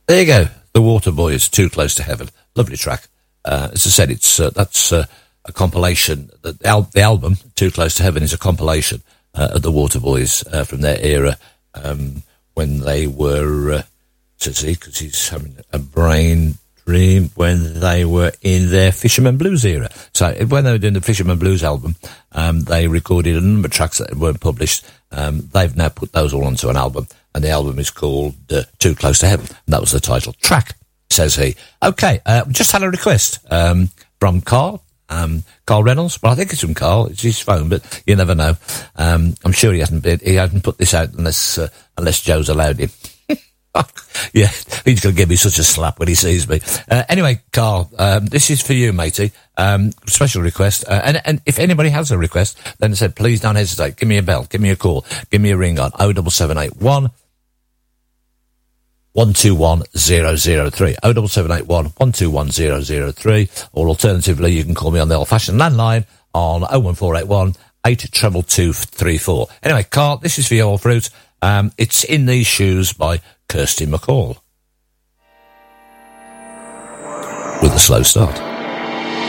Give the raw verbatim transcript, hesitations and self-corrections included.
There you go. The Waterboys, Too Close to Heaven. Lovely track. Uh, as I said, it's uh, that's uh, a compilation. The, al- the album, Too Close to Heaven, is a compilation uh, of the Waterboys uh, from their era um, when they were, uh, to see, because he's having a brain dream, when they were in their Fisherman Blues era. So when they were doing the Fisherman Blues album, um, they recorded a number of tracks that weren't published. Um, they've now put those all onto an album, and the album is called uh, Too Close to Heaven. And that was the title track, says he. Okay, uh, just had a request um, from Carl, um, Carl Reynolds. Well, I think it's from Carl. It's his phone, but you never know. Um, I'm sure he hasn't been, he hasn't put this out unless uh, unless Joe's allowed him. Yeah, he's going to give me such a slap when he sees me. Uh, anyway, Carl, um, this is for you, matey. Um, special request. Uh, and, and if anybody has a request, then said, please don't hesitate. Give me a bell. Give me a call. Give me a ring on oh seven seven eight one, one two one zero zero three. oh seven seven eight one, one two one zero zero three. Or alternatively, you can call me on the old-fashioned landline on oh one four eight one, eight two two three four. Anyway, Carl, this is for your fruit. Um, it's In These Shoes by Kirsty MacColl. With a slow start.